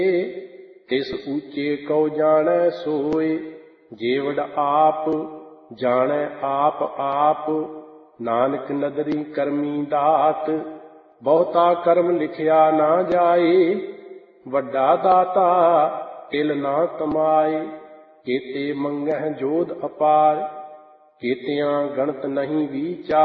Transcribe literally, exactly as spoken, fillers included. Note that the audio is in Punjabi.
ਤਿਸ ਊਚੇ ਕਉ ਜਾਣੈ ਸੋਇ। ਜੇਵੜ ਆਪ ਜਾਣੈ ਆਪ ਆਪ, ਨਾਨਕ ਨਦਰੀ ਕਰਮੀ ਦਾਤ। ਬਹੁਤਾ ਕਰਮ ਲਿਖਿਆ ਨਾ ਜਾਏ, ਵੱਡਾ ਦਾਤਾ ਤਿਲ ਨਾ ਕਮਾਏ। ਕੇਤੇ ਮੰਗਹਿ ਜੋਧ ਅਪਾਰ, ਕੇਤਿਆਂ ਗਣਤ ਨਹੀਂ ਵਿਚਾਰ।